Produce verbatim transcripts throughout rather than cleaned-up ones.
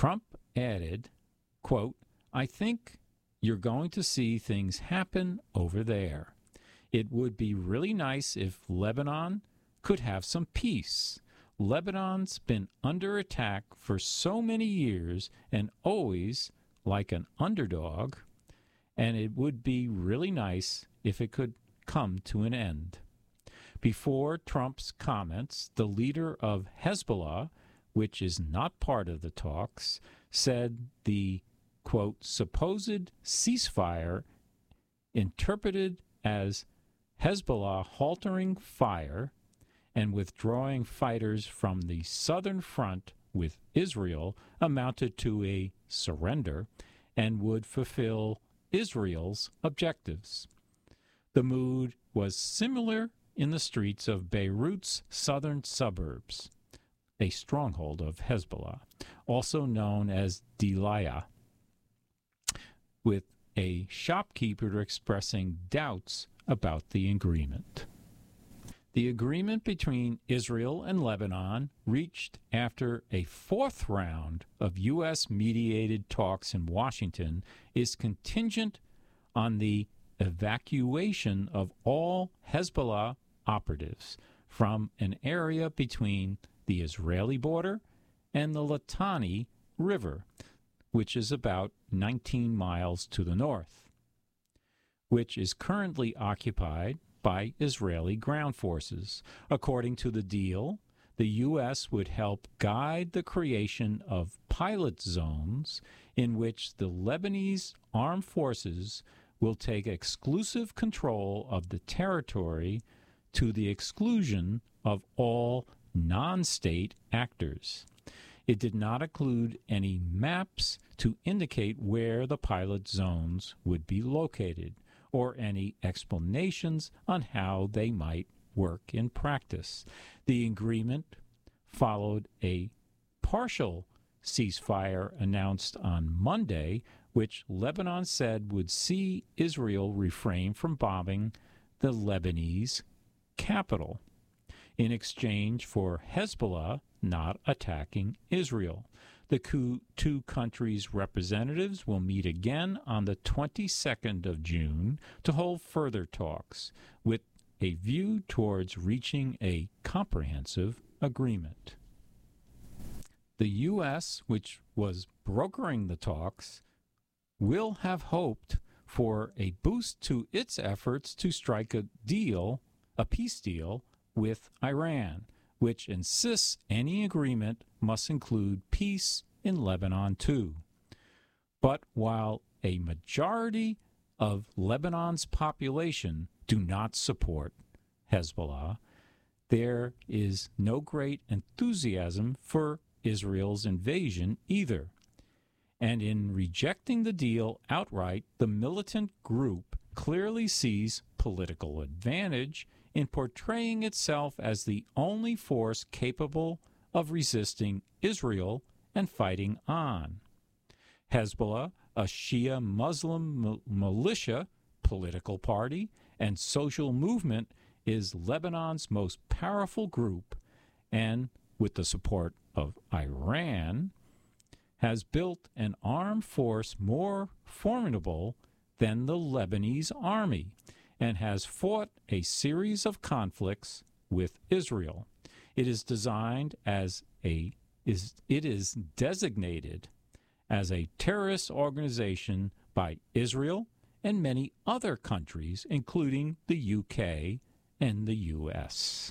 Trump added, quote, "I think you're going to see things happen over there. It would be really nice if Lebanon could have some peace. Lebanon's been under attack for so many years and always like an underdog, and it would be really nice if it could come to an end." Before Trump's comments, the leader of Hezbollah, which is not part of the talks, said the, quote, "supposed ceasefire interpreted as Hezbollah halting fire and withdrawing fighters from the southern front with Israel amounted to a surrender and would fulfill Israel's objectives." The mood was similar in the streets of Beirut's southern suburbs, a stronghold of Hezbollah, also known as Delia, with a shopkeeper expressing doubts about the agreement. The agreement between Israel and Lebanon, reached after a fourth round of U S-mediated talks in Washington, is contingent on the evacuation of all Hezbollah operatives from an area between the Israeli border and the Litani River, which is about nineteen miles to the north, which is currently occupied by Israeli ground forces. According to the deal, the U S would help guide the creation of pilot zones in which the Lebanese armed forces will take exclusive control of the territory to the exclusion of all non-state actors. It did not include any maps to indicate where the pilot zones would be located, or any explanations on how they might work in practice. The agreement followed a partial ceasefire announced on Monday, which Lebanon said would see Israel refrain from bombing the Lebanese capital in exchange for Hezbollah not attacking Israel. The two countries' representatives will meet again on the twenty-second of June to hold further talks with a view towards reaching a comprehensive agreement. The U S, which was brokering the talks, will have hoped for a boost to its efforts to strike a deal, a peace deal, with Iran, which insists any agreement must include peace in Lebanon too. But while a majority of Lebanon's population do not support Hezbollah, there is no great enthusiasm for Israel's invasion either. And in rejecting the deal outright, the militant group clearly sees political advantage in portraying itself as the only force capable of resisting Israel and fighting on. Hezbollah, a Shia Muslim militia, political party, and social movement, is Lebanon's most powerful group, and with the support of Iran, has built an armed force more formidable than the Lebanese army, and has fought a series of conflicts with Israel. It is designed as a is it is designated as a terrorist organization by Israel and many other countries, including the U K and the U S.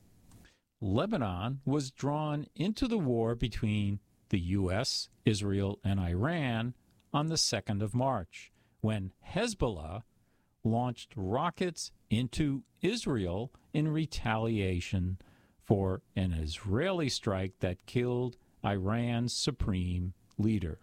Lebanon was drawn into the war between the U S, Israel, and Iran on the second of March, when Hezbollah launched rockets into Israel in retaliation for an Israeli strike that killed Iran's supreme leader.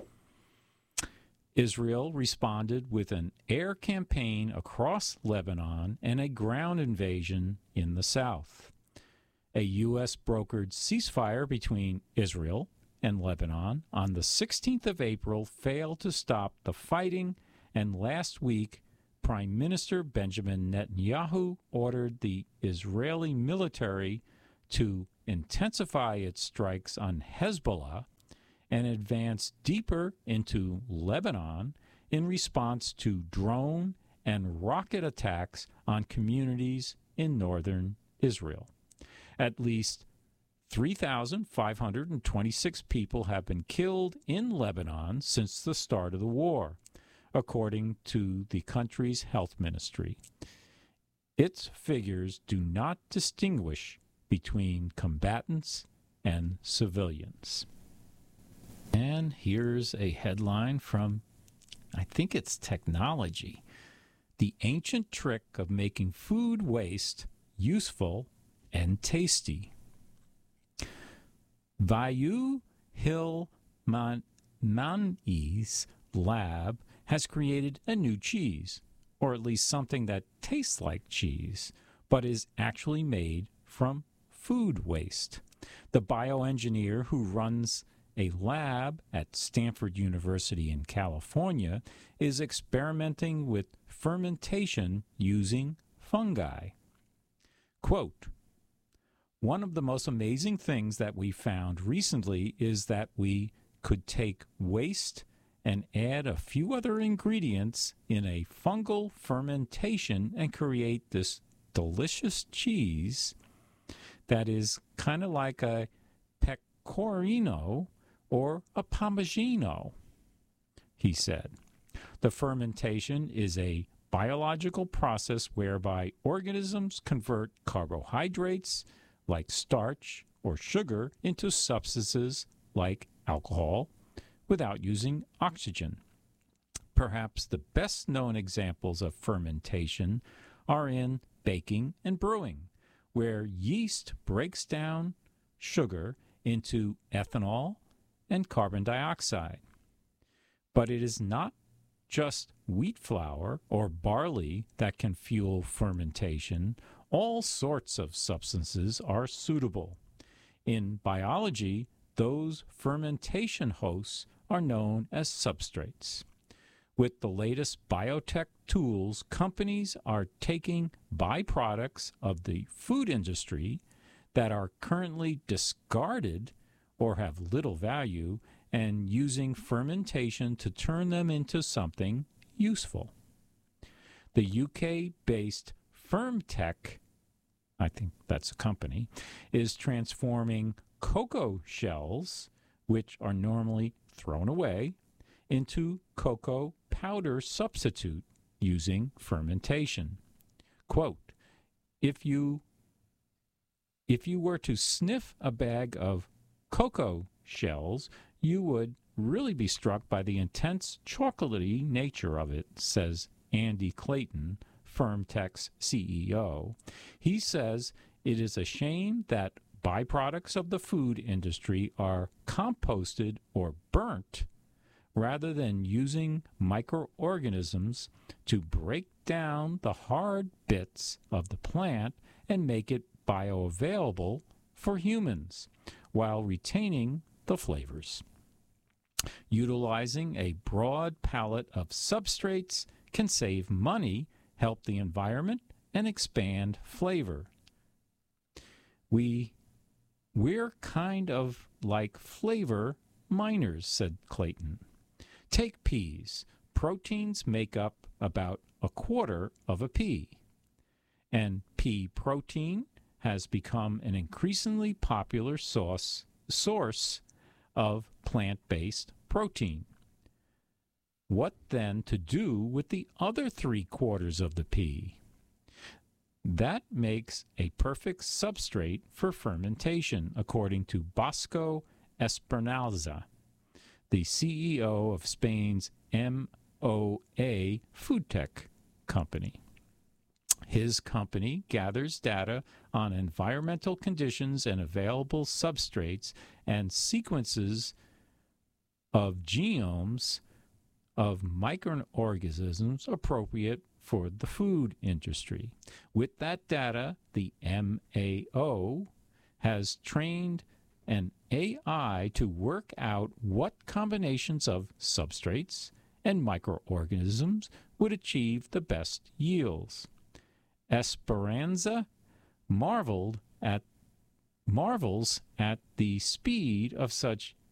Israel responded with an air campaign across Lebanon and a ground invasion in the south. A U S-brokered ceasefire between Israel and Lebanon on the sixteenth of April failed to stop the fighting, and last week Prime Minister Benjamin Netanyahu ordered the Israeli military to intensify its strikes on Hezbollah and advanced deeper into Lebanon in response to drone and rocket attacks on communities in northern Israel. At least three thousand five hundred twenty-six people have been killed in Lebanon since the start of the war, according to the country's health ministry. Its figures do not distinguish between combatants and civilians. And here's a headline from, I think it's Technology. The ancient trick of making food waste useful and tasty. Vayu Hilmani's lab has created a new cheese, or at least something that tastes like cheese, but is actually made from food waste. The bioengineer who runs a lab at Stanford University in California is experimenting with fermentation using fungi. Quote, "One of the most amazing things that we found recently is that we could take waste and add a few other ingredients in a fungal fermentation and create this delicious cheese that is kind of like a pecorino or a parmigiano," he said. The fermentation is a biological process whereby organisms convert carbohydrates like starch or sugar into substances like alcohol without using oxygen. Perhaps the best known examples of fermentation are in baking and brewing, where yeast breaks down sugar into ethanol and carbon dioxide. But it is not just wheat flour or barley that can fuel fermentation. All sorts of substances are suitable. In biology, those fermentation hosts are known as substrates. With the latest biotech tools, companies are taking byproducts of the food industry that are currently discarded or have little value and using fermentation to turn them into something useful. The U K-based Fermtech, I think that's a company, is transforming cocoa shells, which are normally thrown away, into cocoa powder substitute using fermentation. Quote, if you if you were to sniff a bag of cocoa shells, you would really be struck by the intense chocolatey nature of it, says Andy Clayton, Fermtech's C E O. He says it is a shame that byproducts of the food industry are composted or burnt rather than using microorganisms to break down the hard bits of the plant and make it bioavailable for humans while retaining the flavors. Utilizing a broad palette of substrates can save money, help the environment, and expand flavor. We, we're kind of like flavor miners, said Clayton. Take peas. Proteins make up about a quarter of a pea. And pea protein has become an increasingly popular source, source of plant-based protein. What then to do with the other three quarters of the pea? That makes a perfect substrate for fermentation, according to Bosco Esperanza, the C E O of Spain's M O A food tech company. His company gathers data on environmental conditions and available substrates and sequences of genomes of microorganisms appropriate for the food industry. With that data, the M A O has trained an A I to work out what combinations of substrates and microorganisms would achieve the best yields. Esperanza marveled at marvels at the speed of such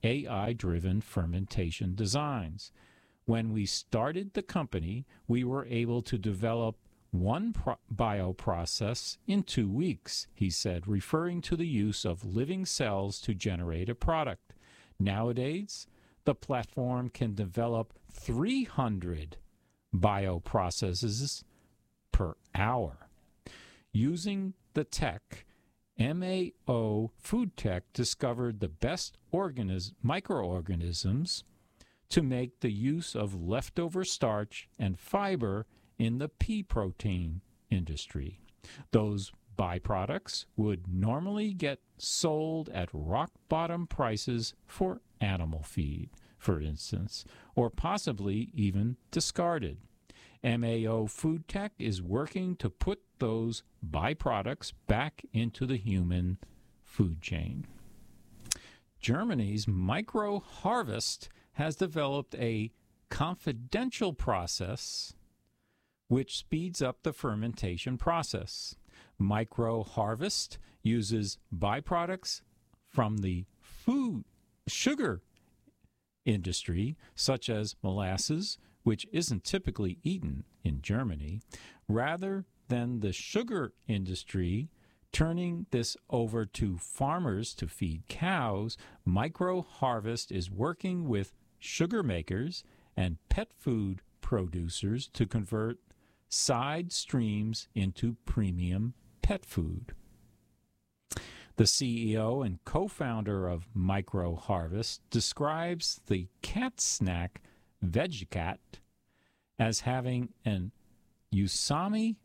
A I-driven fermentation designs. When we started the company, we were able to develop one pro- bioprocess in two weeks, he said, referring to the use of living cells to generate a product. Nowadays, the platform can develop three hundred bioprocesses per hour. Using the tech, M A O Food Tech discovered the best organism, microorganisms to make the use of leftover starch and fiber in the pea protein industry. Those byproducts would normally get sold at rock-bottom prices for animal feed, for instance, or possibly even discarded. M A O Food Tech is working to put those byproducts back into the human food chain. Germany's Micro Harvest has developed a confidential process which speeds up the fermentation process. Micro Harvest uses byproducts from the food sugar industry, such as molasses, which isn't typically eaten in Germany, rather than the sugar industry turning this over to farmers to feed cows. Micro Harvest is working with sugar makers and pet food producers to convert side streams into premium pet food. The C E O and co-founder of Micro Harvest describes the cat snack VegCat as having an usami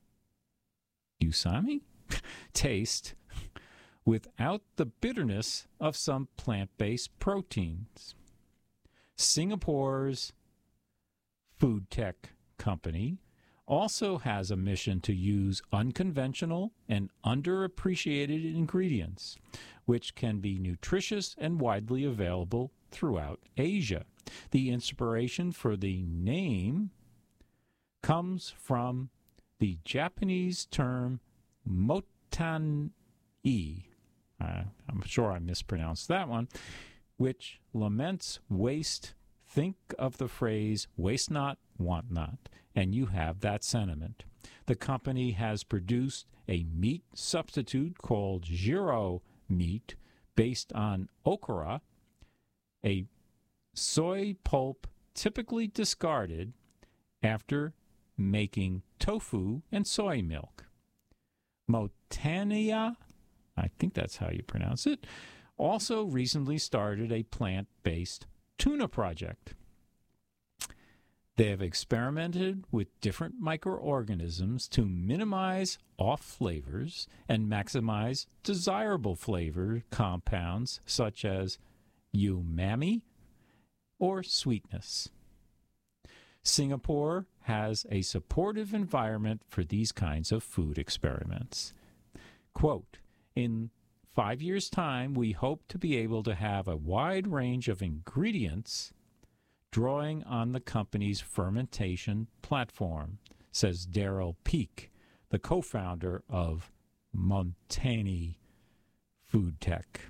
usami taste without the bitterness of some plant-based proteins. Singapore's food tech company also has a mission to use unconventional and underappreciated ingredients, which can be nutritious and widely available throughout Asia. The inspiration for the name comes from the Japanese term motan-e. Uh, I'm sure I mispronounced that one, which laments waste. Think of the phrase, waste not, want not, and you have that sentiment. The company has produced a meat substitute called Zero Meat based on okra, a soy pulp typically discarded after making tofu and soy milk. Motania, I think that's how you pronounce it, also recently started a plant-based tuna project. They have experimented with different microorganisms to minimize off flavors and maximize desirable flavor compounds such as umami or sweetness. Singapore has a supportive environment for these kinds of food experiments. Quote, in five years' time, we hope to be able to have a wide range of ingredients drawing on the company's fermentation platform, says Daryl Peak, the co-founder of Montani Food Tech.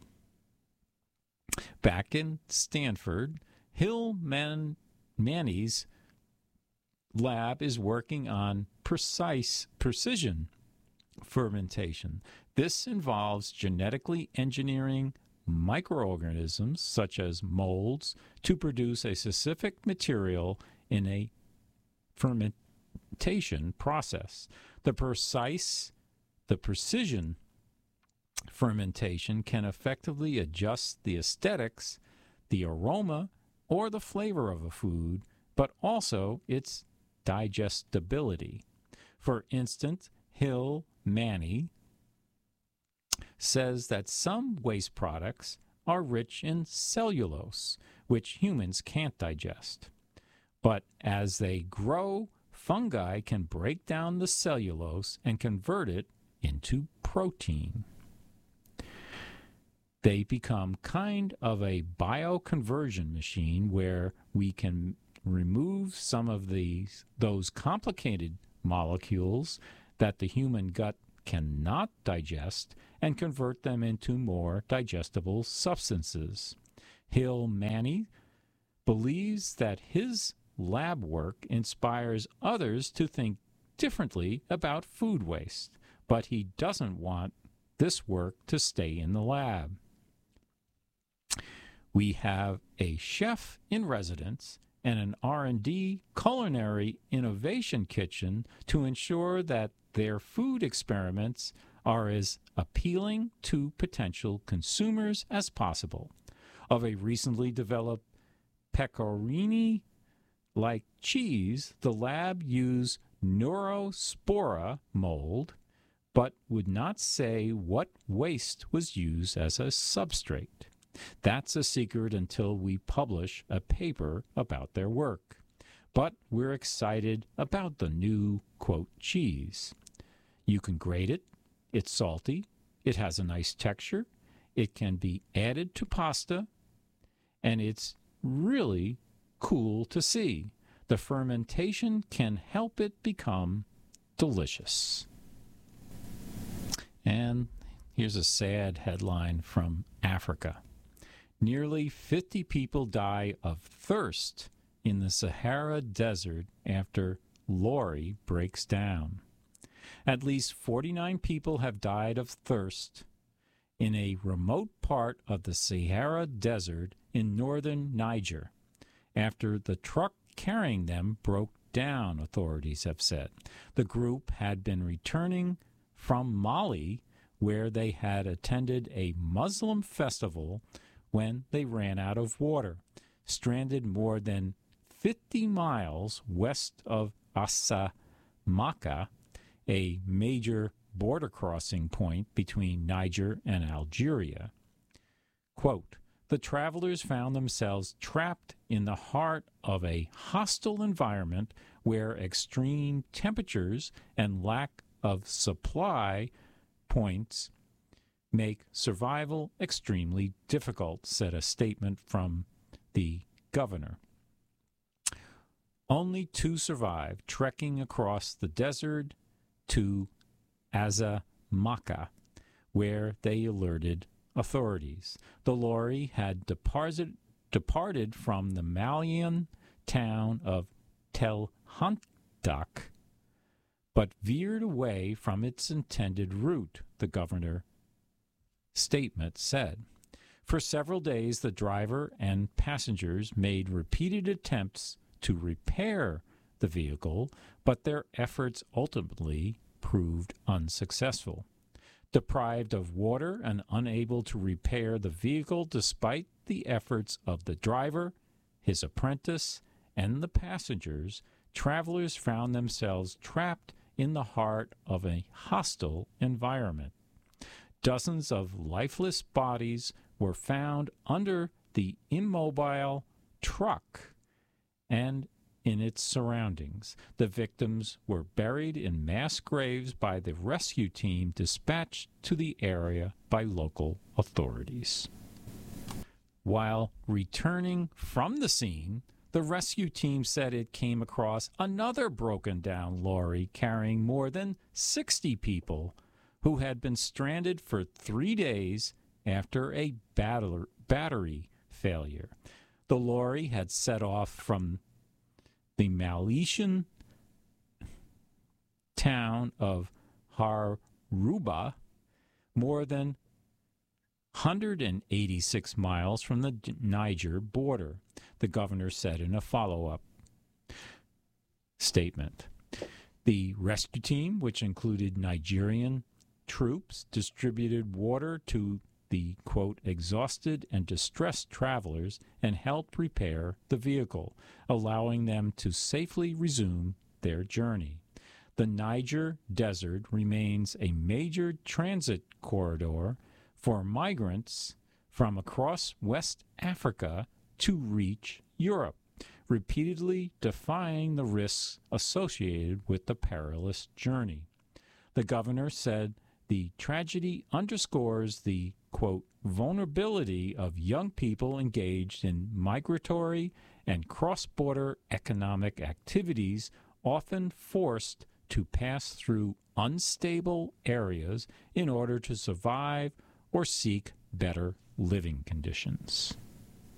Back in Stanford, Hill Man- Manny's lab is working on precise precision fermentation. This involves genetically engineering microorganisms, such as molds, to produce a specific material in a fermentation process. The precise, the precision fermentation can effectively adjust the aesthetics, the aroma, or the flavor of a food, but also its digestibility. For instance, Hill Manny says that some waste products are rich in cellulose, which humans can't digest. But as they grow, fungi can break down the cellulose and convert it into protein. They become kind of a bioconversion machine where we can remove some of these those complicated molecules that the human gut cannot digest and convert them into more digestible substances. Hill Manny believes that his lab work inspires others to think differently about food waste, but he doesn't want this work to stay in the lab. We have a chef in residence and an R and D culinary innovation kitchen to ensure that their food experiments are as appealing to potential consumers as possible. Of a recently developed pecorino-like cheese, the lab used Neurospora mold, but would not say what waste was used as a substrate. That's a secret until we publish a paper about their work. But we're excited about the new, quote, cheese. You can grate it. It's salty. It has a nice texture. It can be added to pasta. And it's really cool to see. The fermentation can help it become delicious. And here's a sad headline from Africa. Nearly fifty people die of thirst in the Sahara Desert after lorry breaks down. At least forty-nine people have died of thirst in a remote part of the Sahara Desert in northern Niger after the truck carrying them broke down, authorities have said. The group had been returning from Mali, where they had attended a Muslim festival when they ran out of water, stranded more than fifty miles west of Asamaka, a major border crossing point between Niger and Algeria. Quote, the travelers found themselves trapped in the heart of a hostile environment where extreme temperatures and lack of supply points make survival extremely difficult, said a statement from the governor. Only two survived, trekking across the desert to Azamaka, where they alerted authorities. The lorry had departed, departed from the Malian town of Tel Hantak, but veered away from its intended route, the governor statement said. For several days, the driver and passengers made repeated attempts to repair the vehicle, but their efforts ultimately proved unsuccessful. Deprived of water and unable to repair the vehicle despite the efforts of the driver, his apprentice, and the passengers, travelers found themselves trapped in the heart of a hostile environment. Dozens of lifeless bodies were found under the immobile truck and in its surroundings. The victims were buried in mass graves by the rescue team dispatched to the area by local authorities. While returning from the scene, the rescue team said it came across another broken-down lorry carrying more than sixty people who had been stranded for three days after a batter- battery failure. The lorry had set off from the Malaysian town of Haruba, more than one hundred eighty-six miles from the Niger border, the governor said in a follow-up statement. The rescue team, which included Nigerian troops, distributed water to the, quote, exhausted and distressed travelers and helped repair the vehicle, allowing them to safely resume their journey. The Niger Desert remains a major transit corridor for migrants from across West Africa to reach Europe, repeatedly defying the risks associated with the perilous journey. The governor said the tragedy underscores the, quote, vulnerability of young people engaged in migratory and cross-border economic activities, often forced to pass through unstable areas in order to survive or seek better living conditions.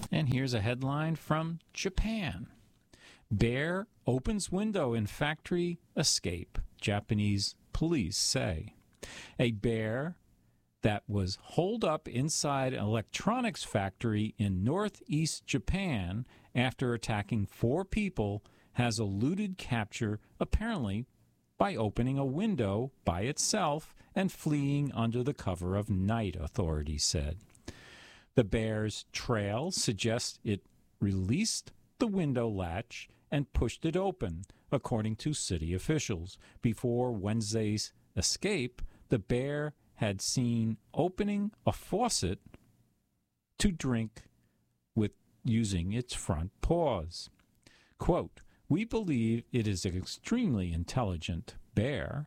And here's a headline from Japan. Bear opens window in factory escape, Japanese police say. A bear that was holed up inside an electronics factory in northeast Japan after attacking four people has eluded capture, apparently by opening a window by itself and fleeing under the cover of night, authorities said. The bear's trail suggests it released the window latch and pushed it open, according to city officials. Before Wednesday's escape, the bear had seen opening a faucet to drink with using its front paws. Quote, "We believe it is an extremely intelligent bear,"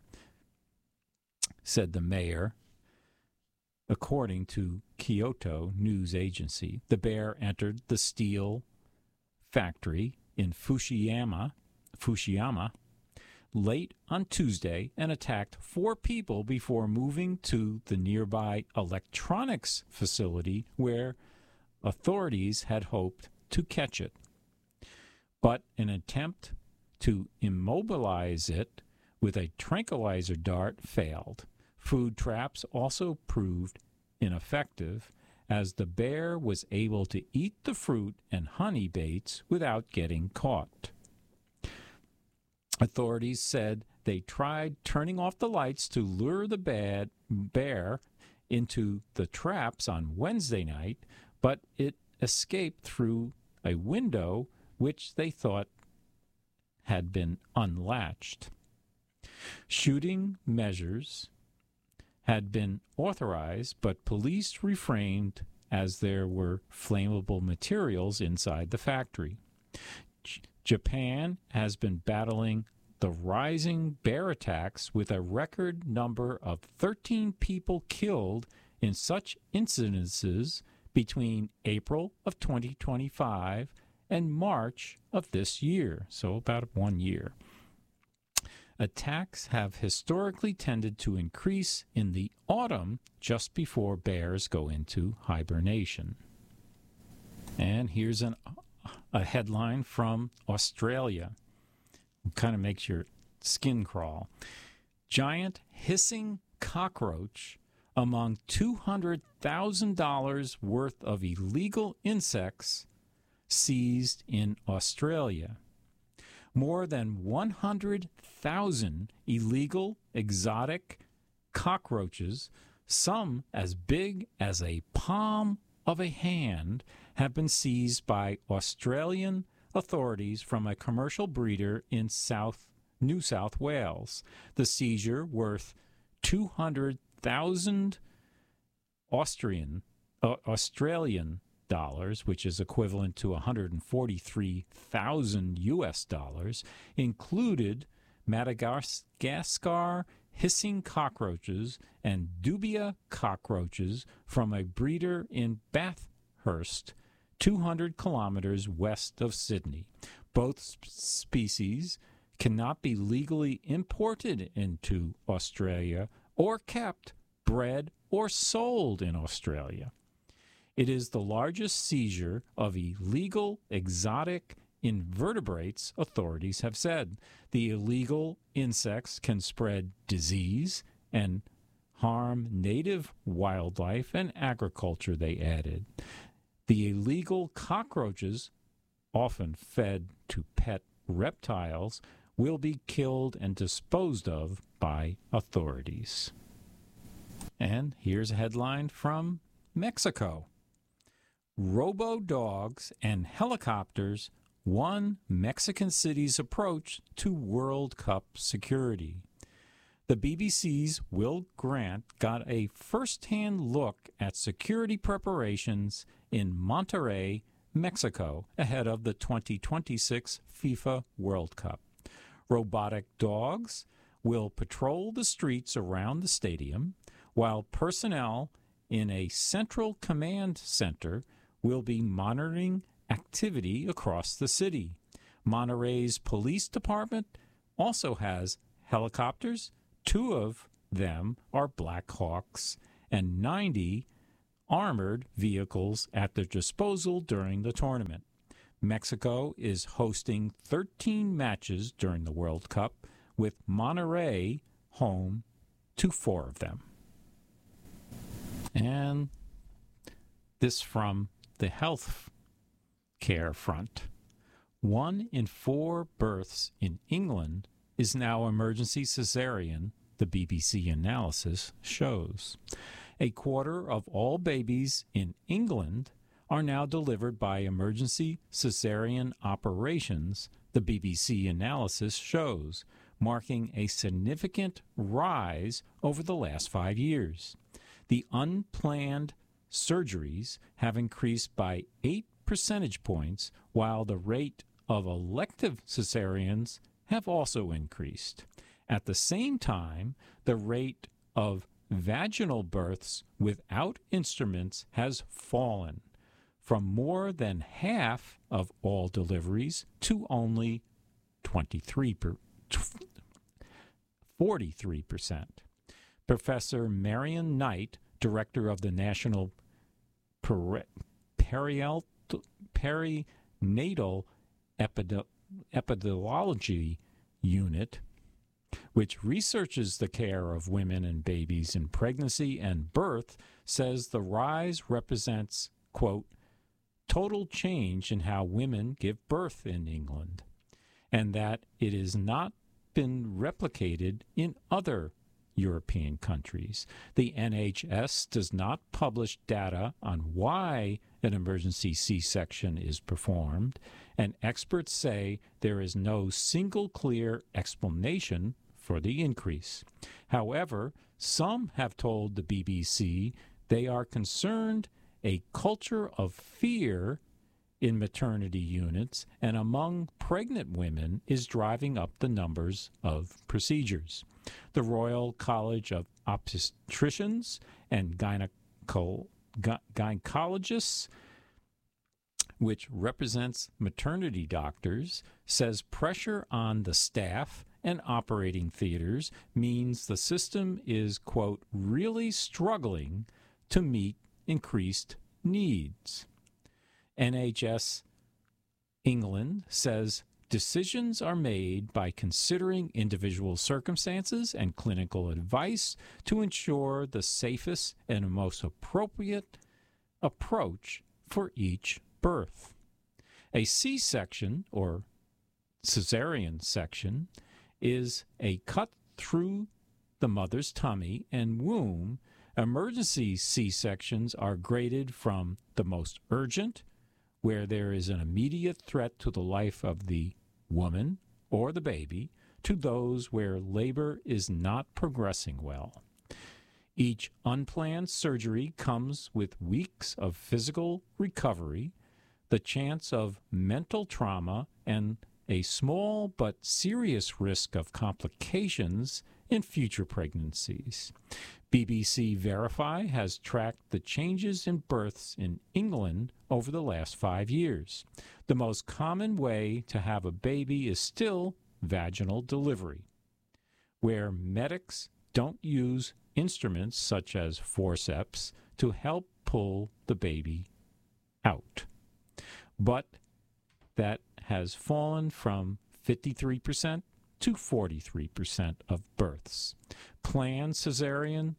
said the mayor, according to Kyoto News Agency. The bear entered the steel factory in Fukushima, Fukushima late on Tuesday and attacked four people before moving to the nearby electronics facility where authorities had hoped to catch it. But an attempt to immobilize it with a tranquilizer dart failed. Food traps also proved ineffective, as the bear was able to eat the fruit and honey baits without getting caught. Authorities said they tried turning off the lights to lure the bad bear into the traps on Wednesday night, but it escaped through a window which they thought had been unlatched. Shooting measures had been authorized, but police refrained as there were flammable materials inside the factory. J- Japan has been battling the rising bear attacks with a record number of thirteen people killed in such incidences between April of twenty twenty-five and March of this year, so about one year. Attacks have historically tended to increase in the autumn just before bears go into hibernation. And here's an, a headline from Australia. It kind of makes your skin crawl. Giant hissing cockroach among two hundred thousand dollars worth of illegal insects seized in Australia. More than one hundred thousand illegal exotic cockroaches, some as big as a palm of a hand, have been seized by Australian authorities from a commercial breeder in South New South Wales. The seizure, worth two hundred thousand Austrian uh, Australian dollars, which is equivalent to one hundred forty-three thousand U S dollars, included Madagascar hissing cockroaches and dubia cockroaches from a breeder in Bathurst, two hundred kilometers west of Sydney. Both sp- species cannot be legally imported into Australia or kept, bred, or sold in Australia. It is the largest seizure of illegal exotic invertebrates, authorities have said. The illegal insects can spread disease and harm native wildlife and agriculture, they added. The illegal cockroaches, often fed to pet reptiles, will be killed and disposed of by authorities. And here's a headline from Mexico. Robo-dogs and helicopters won Mexican city's approach to World Cup security. The B B C's Will Grant got a first-hand look at security preparations in Monterrey, Mexico, ahead of the twenty twenty-six FIFA World Cup. Robotic dogs will patrol the streets around the stadium, while personnel in a central command center will be monitoring activity across the city. Monterrey's police department also has helicopters. Two of them are Black Hawks, and ninety armored vehicles at their disposal during the tournament. Mexico is hosting thirteen matches during the World Cup, with Monterrey home to four of them. And this from the health care front. One in four births in England is now emergency cesarean, the B B C analysis shows. A quarter of all babies in England are now delivered by emergency cesarean operations, the B B C analysis shows, marking a significant rise over the last five years. The unplanned surgeries have increased by eight percentage points, while the rate of elective cesareans have also increased. At the same time, the rate of vaginal births without instruments has fallen from more than half of all deliveries to only twenty-three per, forty-three percent. Professor Marion Knight, director of the National Peri- Perial- Perinatal Epide- Epidemiology Unit, which researches the care of women and babies in pregnancy and birth, says the rise represents, quote, total change in how women give birth in England, and that it has not been replicated in other European countries. The N H S does not publish data on why an emergency C-section is performed, and experts say there is no single clear explanation for the increase. However, some have told the B B C they are concerned a culture of fear in maternity units and among pregnant women is driving up the numbers of procedures. The Royal College of Obstetricians and Gyneco- Gy- Gynecologists, which represents maternity doctors, says pressure on the staff and operating theaters means the system is, quote, really struggling to meet increased needs. N H S England says decisions are made by considering individual circumstances and clinical advice to ensure the safest and most appropriate approach for each birth. A C-section, or cesarean section, is a cut through the mother's tummy and womb. Emergency C-sections are graded from the most urgent, where there is an immediate threat to the life of the woman or the baby, to those where labor is not progressing well. Each unplanned surgery comes with weeks of physical recovery, the chance of mental trauma, and a small but serious risk of complications in future pregnancies. B B C Verify has tracked the changes in births in England over the last five years. The most common way to have a baby is still vaginal delivery, where medics don't use instruments such as forceps to help pull the baby out. But that has fallen from fifty-three percent to forty-three percent of births. Planned cesarean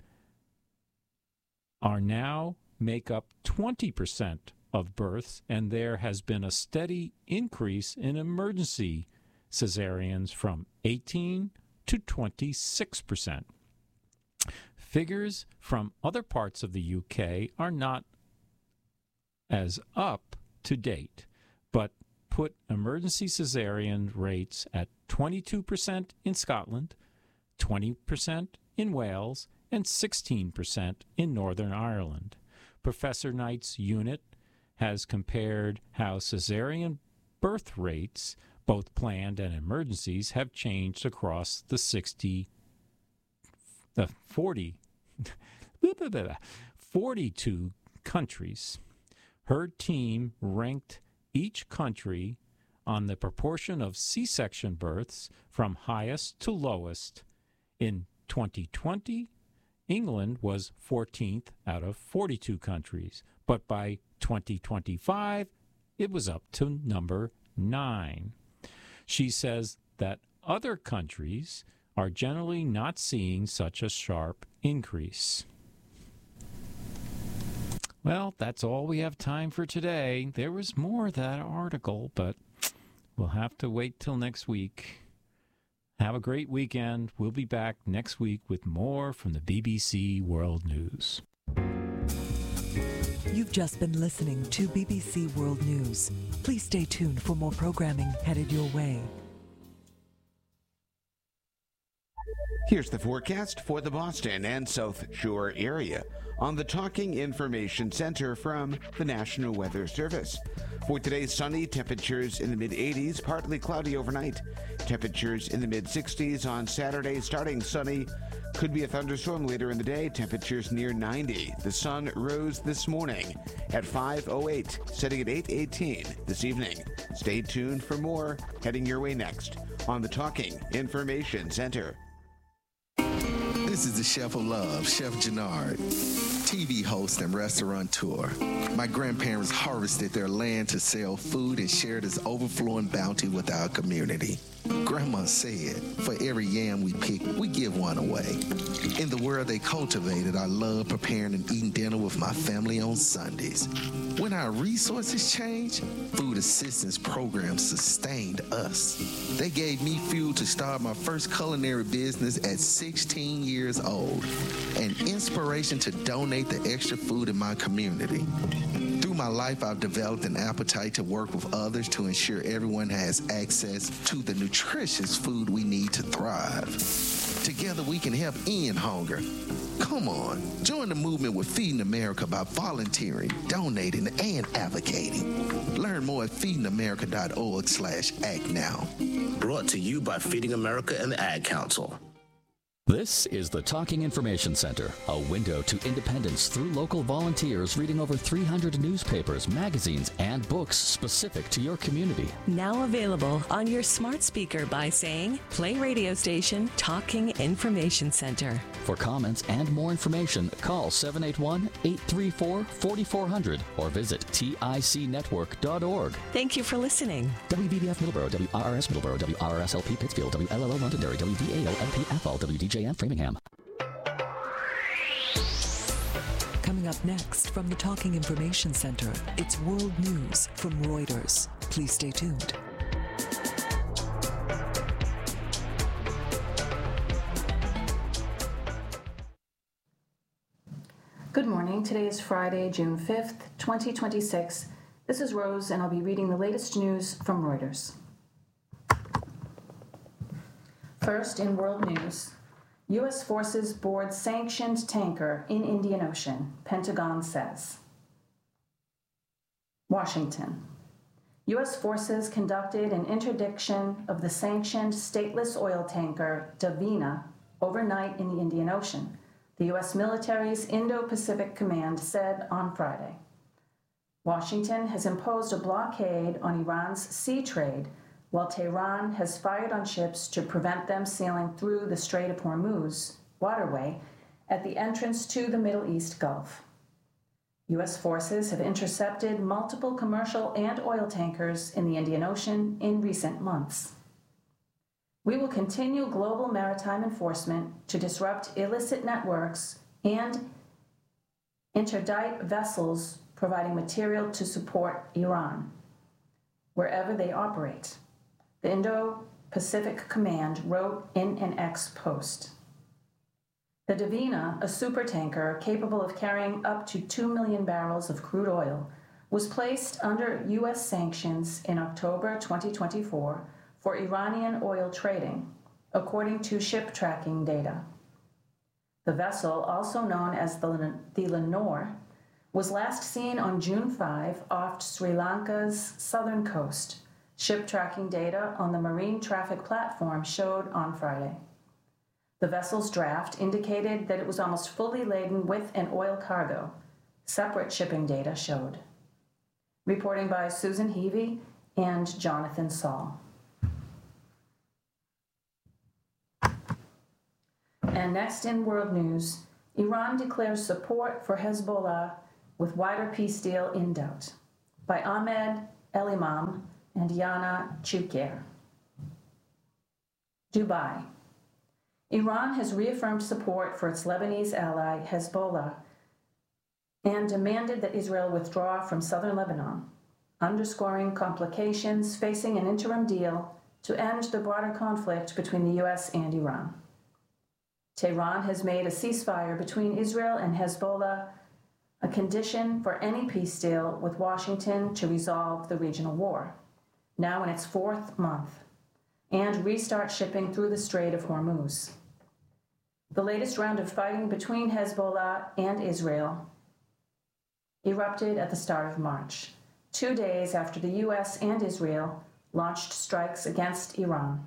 are now make up twenty percent of births, and there has been a steady increase in emergency cesareans from eighteen to twenty-six percent. Figures from other parts of the U K are not as up to date, but put emergency cesarean rates at twenty-two percent in Scotland, twenty percent in Wales, and sixteen percent in Northern Ireland. Professor Knight's unit has compared how cesarean birth rates, both planned and emergencies, have changed across the sixty, the forty, forty-two countries. Her team ranked each country on the proportion of C-section births from highest to lowest in twenty twenty, England was fourteenth out of forty-two countries, but by twenty twenty-five, it was up to number nine. She says that other countries are generally not seeing such a sharp increase. Well, that's all we have time for today. There was more of that article, but we'll have to wait till next week. Have a great weekend. We'll be back next week with more from the B B C World News. You've just been listening to B B C World News. Please stay tuned for more programming headed your way. Here's the forecast for the Boston and South Shore area on the Talking Information Center from the National Weather Service. For today, sunny, temperatures in the mid-eighties, partly cloudy overnight. Temperatures in the mid-sixties on Saturday, starting sunny. Could be a thunderstorm later in the day, temperatures near ninety. The sun rose this morning at five oh eight, setting at eight eighteen this evening. Stay tuned for more heading your way next on the Talking Information Center. This is the Chef of Love, Chef Gennard, T V host and restaurateur. My grandparents harvested their land to sell food and share this overflowing bounty with our community. Grandma said, for every yam we pick, we give one away. In the world they cultivated, I love preparing and eating dinner with my family on Sundays. When our resources changed, food assistance programs sustained us. They gave me fuel to start my first culinary business at sixteen years old, and inspiration to donate the extra food in my community. Through my life, I've developed an appetite to work with others to ensure everyone has access to the nutritious food we need to thrive. Together, we can help end hunger. Come on, join the movement with Feeding America by volunteering, donating, and advocating. Learn more at feeding america dot org slash act now. Brought to you by Feeding America and the Ad Council. This is the Talking Information Center, a window to independence through local volunteers reading over three hundred newspapers, magazines, and books specific to your community. Now available on your smart speaker by saying, play radio station Talking Information Center. For comments and more information, call seven eight one, eight three four, four four zero zero or visit tic network dot org. Thank you for listening. W B B F Middleborough, W R R S Middleborough, W R R S L P Pittsfield, W L L O Londonderry, W D A O L P F L, W D J M Framingham. Coming up next from the Talking Information Center, it's World News from Reuters. Please stay tuned. Good morning. Today is Friday, June fifth, twenty twenty-six. This is Rose, and I'll be reading the latest news from Reuters. First, in world news, U S forces board sanctioned tanker in Indian Ocean, Pentagon says. Washington. U S forces conducted an interdiction of the sanctioned stateless oil tanker Davina overnight in the Indian Ocean, the U S military's Indo-Pacific Command said on Friday. Washington has imposed a blockade on Iran's sea trade, while Tehran has fired on ships to prevent them sailing through the Strait of Hormuz waterway at the entrance to the Middle East Gulf. U S forces have intercepted multiple commercial and oil tankers in the Indian Ocean in recent months. We will continue global maritime enforcement to disrupt illicit networks and interdict vessels providing material to support Iran, wherever they operate, the Indo-Pacific Command wrote in an X post. The Davina, a supertanker capable of carrying up to two million barrels of crude oil, was placed under U S sanctions in October twenty twenty-four for Iranian oil trading, according to ship tracking data. The vessel, also known as the, the Lenore, was last seen on June fifth off Sri Lanka's southern coast. Ship tracking data on the marine traffic platform showed on Friday. The vessel's draft indicated that it was almost fully laden with an oil cargo, separate shipping data showed. Reporting by Susan Heavey and Jonathan Saul. And next in world news, Iran declares support for Hezbollah with wider peace deal in doubt. By Ahmed El-Imam and Yana Choukier. Dubai. Iran has reaffirmed support for its Lebanese ally Hezbollah and demanded that Israel withdraw from southern Lebanon, underscoring complications facing an interim deal to end the broader conflict between the U S and Iran. Tehran has made a ceasefire between Israel and Hezbollah a condition for any peace deal with Washington to resolve the regional war, now in its fourth month, and restart shipping through the Strait of Hormuz. The latest round of fighting between Hezbollah and Israel erupted at the start of March, two days after the U S and Israel launched strikes against Iran.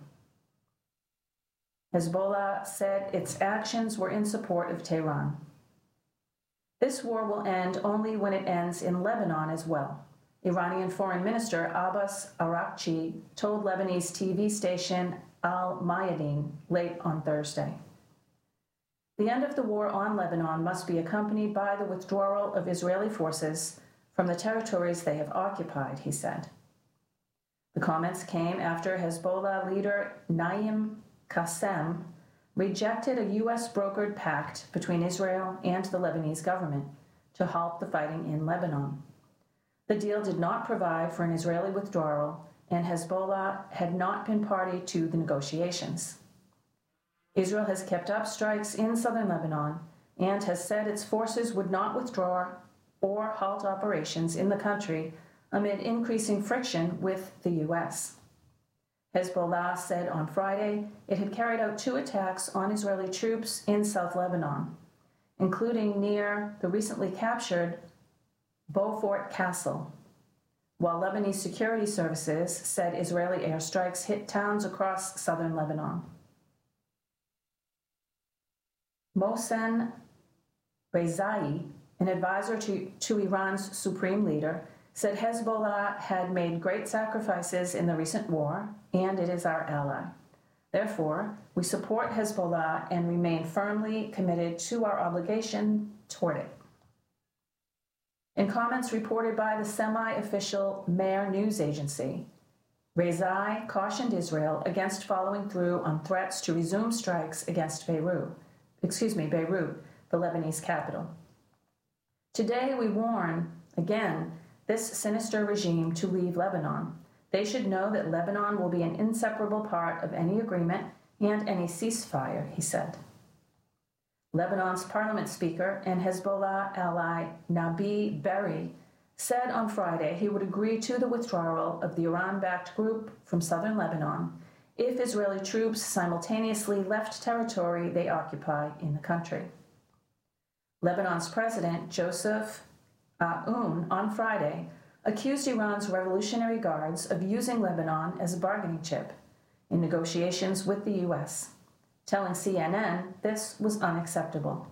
Hezbollah said its actions were in support of Tehran. This war will end only when it ends in Lebanon as well, Iranian Foreign Minister Abbas Araghchi told Lebanese T V station Al Mayadeen late on Thursday. The end of the war on Lebanon must be accompanied by the withdrawal of Israeli forces from the territories they have occupied, he said. The comments came after Hezbollah leader Naim Qassem rejected a U S-brokered pact between Israel and the Lebanese government to halt the fighting in Lebanon. The deal did not provide for an Israeli withdrawal, and Hezbollah had not been party to the negotiations. Israel has kept up strikes in southern Lebanon and has said its forces would not withdraw or halt operations in the country amid increasing friction with the U S. Hezbollah said on Friday it had carried out two attacks on Israeli troops in South Lebanon, including near the recently captured Beaufort Castle, while Lebanese security services said Israeli airstrikes hit towns across southern Lebanon. Mohsen Rezaei, an advisor to, to Iran's supreme leader, said Hezbollah had made great sacrifices in the recent war, and it is our ally. Therefore, we support Hezbollah and remain firmly committed to our obligation toward it. In comments reported by the semi-official Mehr news agency, Rezaei cautioned Israel against following through on threats to resume strikes against Beirut, excuse me, Beirut, the Lebanese capital. Today we warn, again, this sinister regime to leave Lebanon. They should know that Lebanon will be an inseparable part of any agreement and any ceasefire, he said. Lebanon's parliament speaker and Hezbollah ally Nabi Berri said on Friday he would agree to the withdrawal of the Iran-backed group from southern Lebanon if Israeli troops simultaneously left territory they occupy in the country. Lebanon's president, Joseph Aoun, on Friday, accused Iran's Revolutionary Guards of using Lebanon as a bargaining chip in negotiations with the U S, telling C N N this was unacceptable.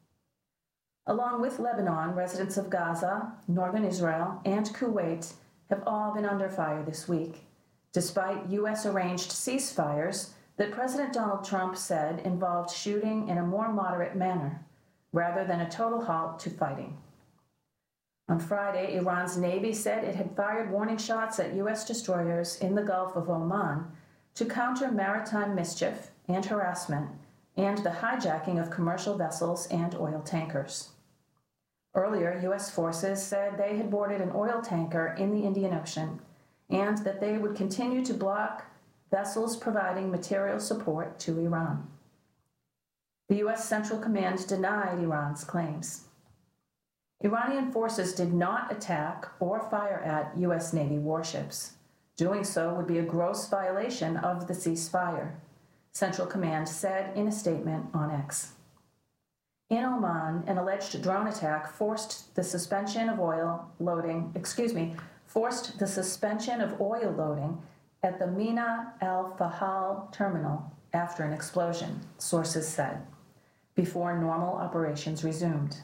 Along with Lebanon, residents of Gaza, northern Israel, and Kuwait have all been under fire this week, despite U S-arranged ceasefires that President Donald Trump said involved shooting in a more moderate manner, rather than a total halt to fighting. On Friday, Iran's Navy said it had fired warning shots at U S destroyers in the Gulf of Oman to counter maritime mischief and harassment and the hijacking of commercial vessels and oil tankers. Earlier, U S forces said they had boarded an oil tanker in the Indian Ocean and that they would continue to block vessels providing material support to Iran. The U S Central Command denied Iran's claims. Iranian forces did not attack or fire at U S Navy warships. Doing so would be a gross violation of the ceasefire, Central Command said in a statement on X. In Oman, an alleged drone attack forced the suspension of oil loading, excuse me, forced the suspension of oil loading at the Mina al-Fahal terminal after an explosion, sources said, before normal operations resumed.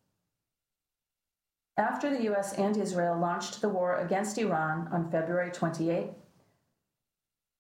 After the U S and Israel launched the war against Iran on February twenty-eighth,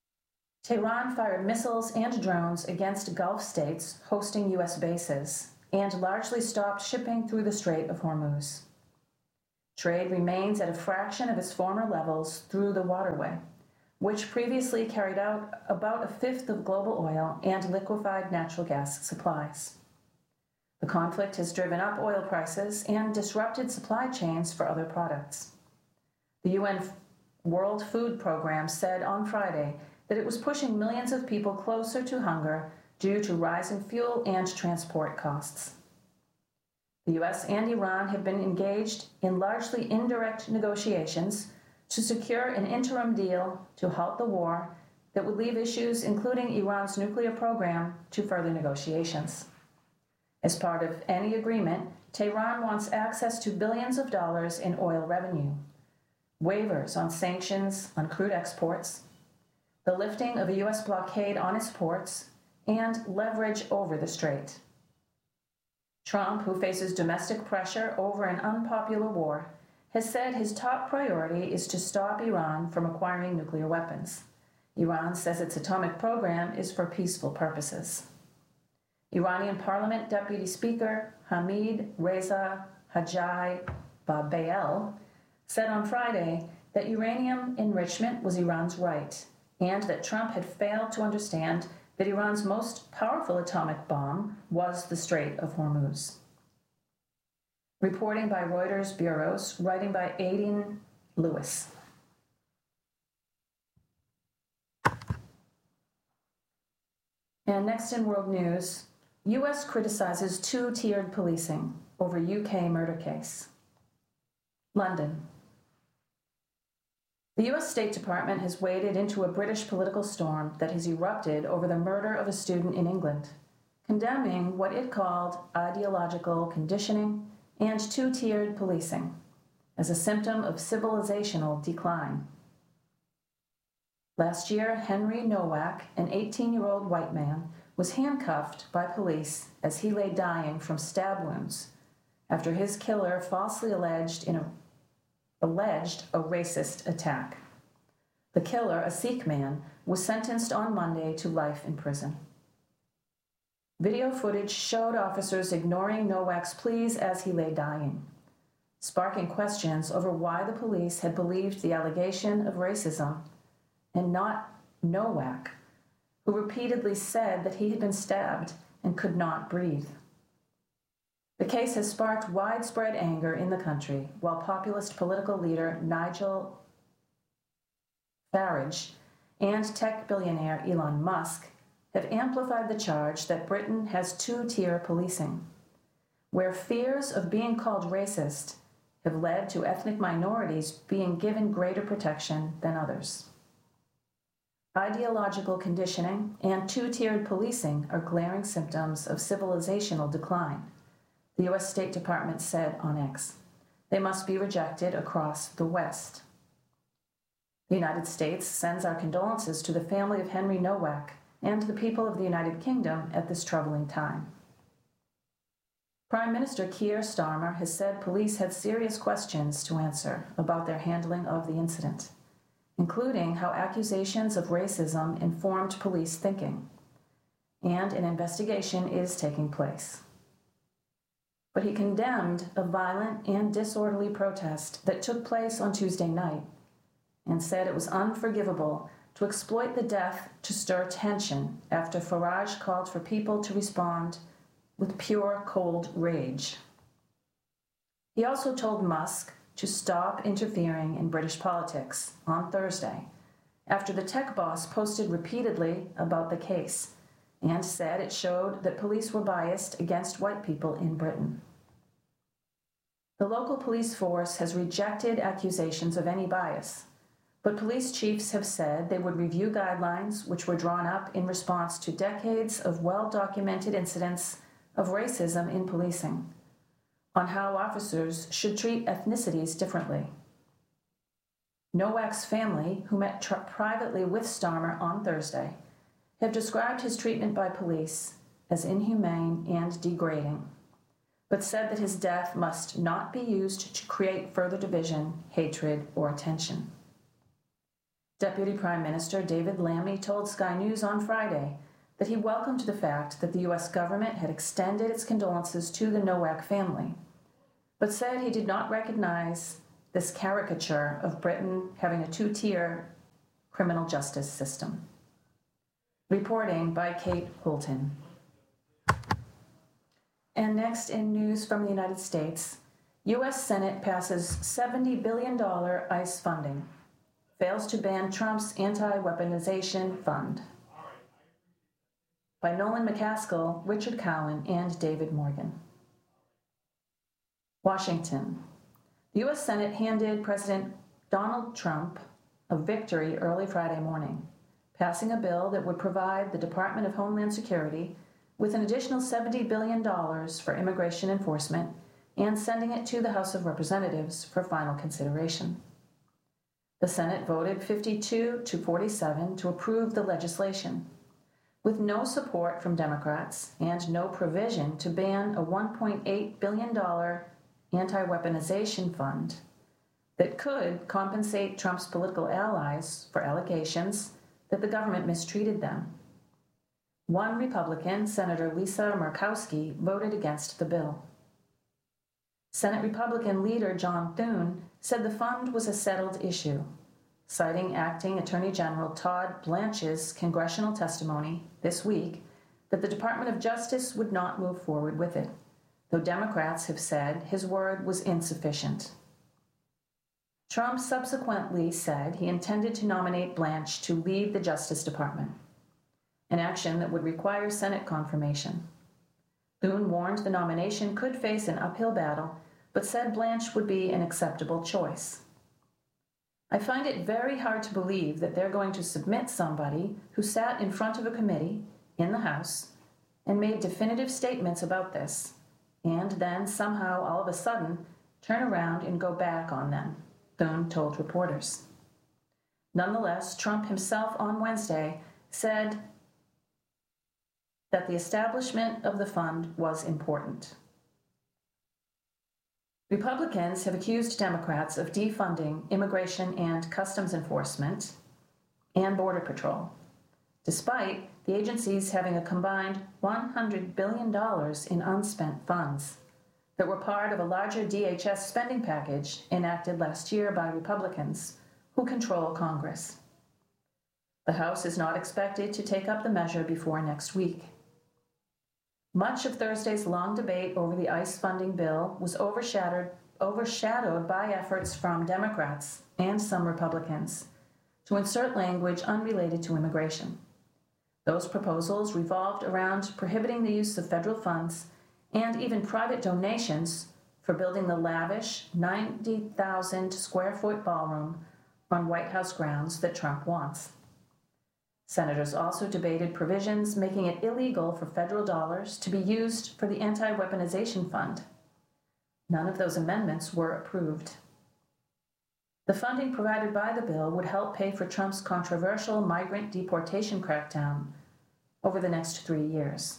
Tehran fired missiles and drones against Gulf states hosting U S bases, and largely stopped shipping through the Strait of Hormuz. Trade remains at a fraction of its former levels through the waterway, which previously carried out about a fifth of global oil and liquefied natural gas supplies. The conflict has driven up oil prices and disrupted supply chains for other products. The U N World Food Program said on Friday that it was pushing millions of people closer to hunger due to rising fuel and transport costs. The U S and Iran have been engaged in largely indirect negotiations to secure an interim deal to halt the war that would leave issues including Iran's nuclear program to further negotiations. As part of any agreement, Tehran wants access to billions of dollars in oil revenue, waivers on sanctions on crude exports, the lifting of a U S blockade on its ports, and leverage over the strait. Trump, who faces domestic pressure over an unpopular war, has said his top priority is to stop Iran from acquiring nuclear weapons. Iran says its atomic program is for peaceful purposes. Iranian Parliament Deputy Speaker Hamid Reza Hajai Babael said on Friday that uranium enrichment was Iran's right, and that Trump had failed to understand that Iran's most powerful atomic bomb was the Strait of Hormuz. Reporting by Reuters bureaus, writing by Aidan Lewis. And next in world news, U S criticizes two-tiered policing over U K murder case. London. The U S State Department has waded into a British political storm that has erupted over the murder of a student in England, condemning what it called ideological conditioning and two-tiered policing as a symptom of civilizational decline. Last year, Henry Nowak, an eighteen-year-old white man, was handcuffed by police as he lay dying from stab wounds after his killer falsely alleged in a alleged a racist attack. The killer, a Sikh man, was sentenced on Monday to life in prison. Video footage showed officers ignoring Nowak's pleas as he lay dying, sparking questions over why the police had believed the allegation of racism and not Nowak, who repeatedly said that he had been stabbed and could not breathe. The case has sparked widespread anger in the country, while populist political leader Nigel Farage and tech billionaire Elon Musk have amplified the charge that Britain has two-tier policing, where fears of being called racist have led to ethnic minorities being given greater protection than others. Ideological conditioning and two-tiered policing are glaring symptoms of civilizational decline, the U S State Department said on X. They must be rejected across the West. The United States sends our condolences to the family of Henry Nowak and the people of the United Kingdom at this troubling time. Prime Minister Keir Starmer has said police had serious questions to answer about their handling of the incident, including how accusations of racism informed police thinking, and an investigation is taking place. But he condemned a violent and disorderly protest that took place on Tuesday night and said it was unforgivable to exploit the death to stir tension after Farage called for people to respond with pure cold rage. He also told Musk to stop interfering in British politics on Thursday after the tech boss posted repeatedly about the case and said it showed that police were biased against white people in Britain. The local police force has rejected accusations of any bias, but police chiefs have said they would review guidelines which were drawn up in response to decades of well-documented incidents of racism in policing, on how officers should treat ethnicities differently. Nowak's family, who met tr- privately with Starmer on Thursday, have described his treatment by police as inhumane and degrading, but said that his death must not be used to create further division, hatred, or tension. Deputy Prime Minister David Lammy told Sky News on Friday that he welcomed the fact that the U S government had extended its condolences to the Nowak family, but said he did not recognize this caricature of Britain having a two-tier criminal justice system. Reporting by Kate Holton. And next in news from the United States, U S Senate passes seventy billion dollars ICE funding, fails to ban Trump's anti-weaponization fund. By Nolan McCaskill, Richard Cowan, and David Morgan. Washington. The U S Senate handed President Donald Trump a victory early Friday morning, passing a bill that would provide the Department of Homeland Security with an additional seventy billion dollars for immigration enforcement and sending it to the House of Representatives for final consideration. The Senate voted fifty-two to forty-seven to approve the legislation, with no support from Democrats and no provision to ban a one point eight billion dollars anti-weaponization fund that could compensate Trump's political allies for allegations that the government mistreated them. One Republican, Senator Lisa Murkowski, voted against the bill. Senate Republican leader John Thune said the fund was a settled issue, citing Acting Attorney General Todd Blanche's congressional testimony this week that the Department of Justice would not move forward with it, though Democrats have said his word was insufficient. Trump subsequently said he intended to nominate Blanche to lead the Justice Department, an action that would require Senate confirmation. Thune warned the nomination could face an uphill battle, but said Blanche would be an acceptable choice. I find it very hard to believe that they're going to submit somebody who sat in front of a committee in the House and made definitive statements about this, and then somehow all of a sudden turn around and go back on them, Thune told reporters. Nonetheless, Trump himself on Wednesday said that the establishment of the fund was important. Republicans have accused Democrats of defunding immigration and customs enforcement and Border Patrol, despite the agencies having a combined one hundred billion dollars in unspent funds that were part of a larger D H S spending package enacted last year by Republicans who control Congress. The House is not expected to take up the measure before next week. Much of Thursday's long debate over the ICE funding bill was overshadowed, overshadowed by efforts from Democrats and some Republicans to insert language unrelated to immigration. Those proposals revolved around prohibiting the use of federal funds and even private donations for building the lavish ninety thousand square foot ballroom on White House grounds that Trump wants. Senators also debated provisions making it illegal for federal dollars to be used for the anti-weaponization fund. None of those amendments were approved. The funding provided by the bill would help pay for Trump's controversial migrant deportation crackdown over the next three years.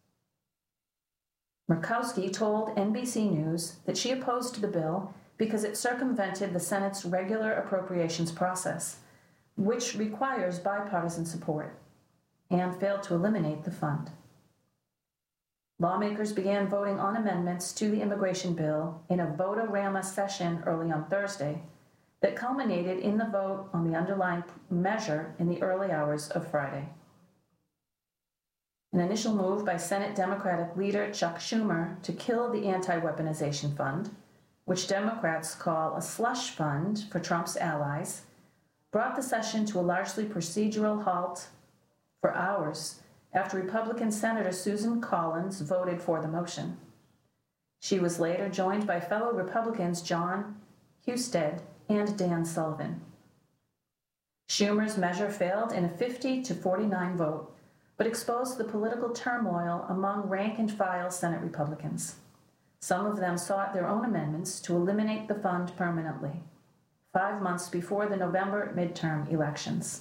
Murkowski told N B C News that she opposed the bill because it circumvented the Senate's regular appropriations process, which requires bipartisan support, and failed to eliminate the fund. Lawmakers began voting on amendments to the immigration bill in a vote-a-rama session early on Thursday that culminated in the vote on the underlying measure in the early hours of Friday. An initial move by Senate Democratic leader Chuck Schumer to kill the anti-weaponization fund, which Democrats call a slush fund for Trump's allies, brought the session to a largely procedural halt for hours after Republican Senator Susan Collins voted for the motion. She was later joined by fellow Republicans John Husted and Dan Sullivan. Schumer's measure failed in a fifty to forty-nine vote, but exposed the political turmoil among rank-and-file Senate Republicans. Some of them sought their own amendments to eliminate the fund permanently, five months before the November midterm elections.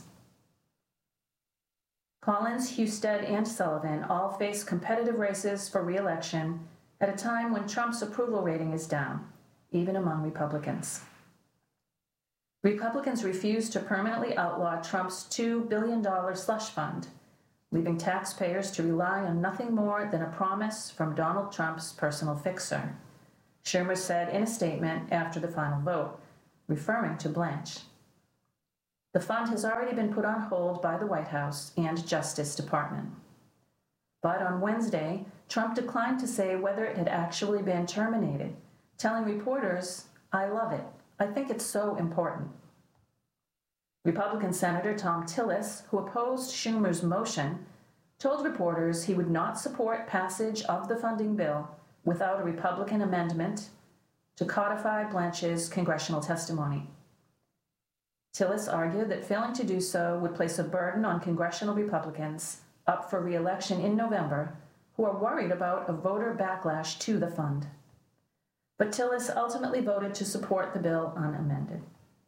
Collins, Husted, and Sullivan all face competitive races for re-election at a time when Trump's approval rating is down, even among Republicans. Republicans refused to permanently outlaw Trump's two billion dollars slush fund, leaving taxpayers to rely on nothing more than a promise from Donald Trump's personal fixer, Schumer said in a statement after the final vote, referring to Blanche. The fund has already been put on hold by the White House and Justice Department. But on Wednesday, Trump declined to say whether it had actually been terminated, telling reporters, "I love it. I think it's so important." Republican Senator Thom Tillis, who opposed Schumer's motion, told reporters he would not support passage of the funding bill without a Republican amendment to codify Blanche's congressional testimony. Tillis argued that failing to do so would place a burden on congressional Republicans up for re-election in November who are worried about a voter backlash to the fund. But Tillis ultimately voted to support the bill unamended.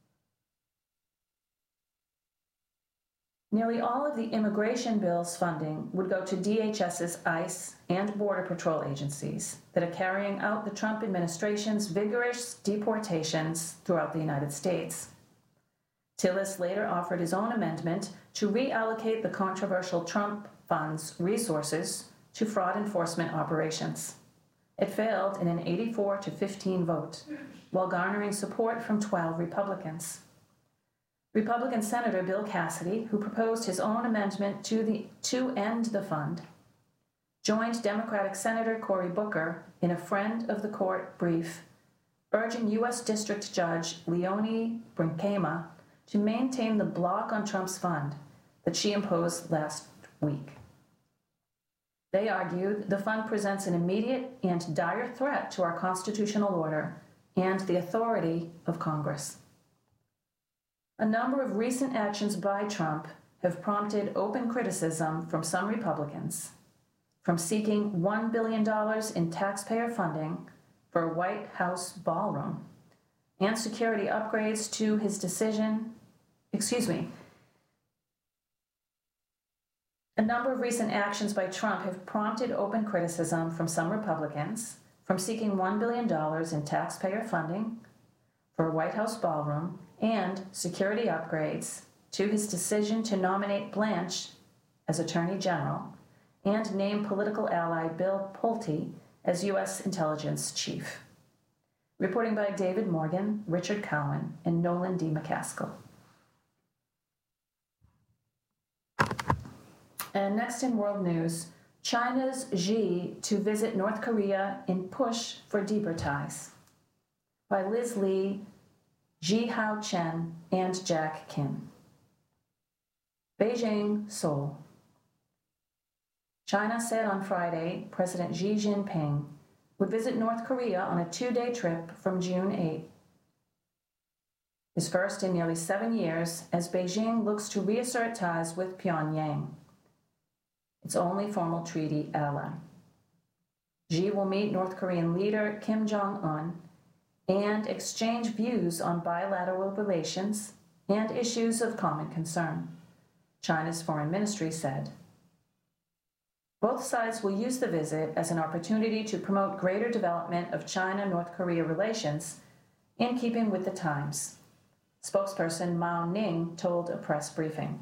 Nearly all of the immigration bill's funding would go to D H S's ICE and Border Patrol agencies that are carrying out the Trump administration's vigorous deportations throughout the United States. Tillis later offered his own amendment to reallocate the controversial Trump fund's resources to fraud enforcement operations. It failed in an eighty-four to fifteen vote, while garnering support from twelve Republicans. Republican Senator Bill Cassidy, who proposed his own amendment to, the, to end the fund, joined Democratic Senator Cory Booker in a friend of the court brief, urging U S District Judge Leonie Brinkema to maintain the block on Trump's fund that she imposed last week. They argued the fund presents an immediate and dire threat to our constitutional order and the authority of Congress. A number of recent actions by Trump have prompted open criticism from some Republicans, from seeking one billion dollars in taxpayer funding for a White House ballroom and security upgrades to his decision, excuse me, A number of recent actions by Trump have prompted open criticism from some Republicans, from seeking one billion dollars in taxpayer funding for a White House ballroom and security upgrades to his decision to nominate Blanche as Attorney General and name political ally Bill Pulte as U S Intelligence Chief. Reporting by David Morgan, Richard Cowan, and Nolan D. McCaskill. And next in world news, China's Xi to visit North Korea in push for deeper ties. By Liz Lee, Ji Hao Chen, and Jack Kim. Beijing, Seoul. China said on Friday President Xi Jinping would visit North Korea on a two-day trip from June eighth. His first in nearly seven years as Beijing looks to reassert ties with Pyongyang, its only formal treaty ally. Xi will meet North Korean leader Kim Jong-un and exchange views on bilateral relations and issues of common concern, China's foreign ministry said. Both sides will use the visit as an opportunity to promote greater development of China-North Korea relations in keeping with the times, spokesperson Mao Ning told a press briefing.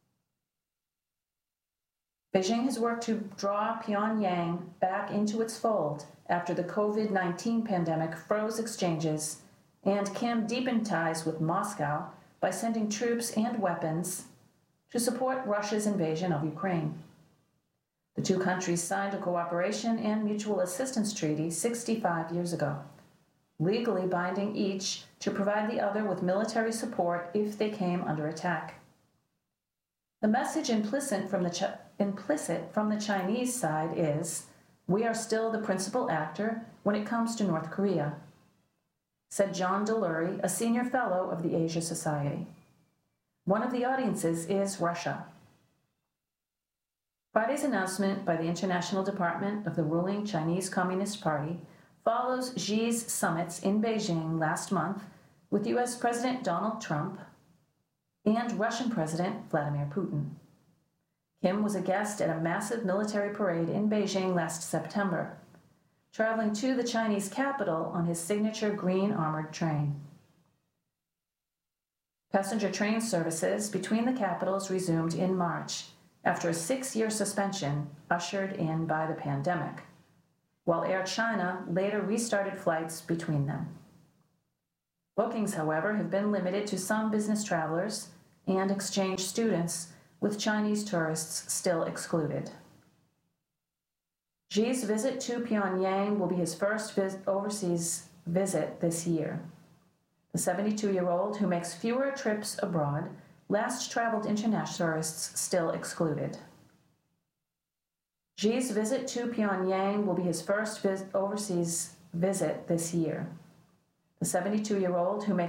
Beijing has worked to draw Pyongyang back into its fold after the covid nineteen pandemic froze exchanges, and Kim deepened ties with Moscow by sending troops and weapons to support Russia's invasion of Ukraine. The two countries signed a cooperation and mutual assistance treaty sixty-five years ago, legally binding each to provide the other with military support if they came under attack. The message implicit from the, Ch- implicit from the Chinese side is, "We are still the principal actor when it comes to North Korea," said John Delury, a senior fellow of the Asia Society. One of the audiences is Russia. Friday's announcement by the International Department of the ruling Chinese Communist Party follows Xi's summits in Beijing last month with U S President Donald Trump and Russian President Vladimir Putin. Kim was a guest at a massive military parade in Beijing last September, traveling to the Chinese capital on his signature green armored train. Passenger train services between the capitals resumed in March, after a six-year suspension ushered in by the pandemic, while Air China later restarted flights between them. Bookings, however, have been limited to some business travelers and exchange students, with Chinese tourists still excluded. Xi's visit to Pyongyang will be his first vis- overseas visit this year. The seventy-two-year-old, who makes fewer trips abroad, last traveled international tourists still excluded. Xi's visit to Pyongyang will be his first vis- overseas visit this year. The seventy-two-year-old, who makes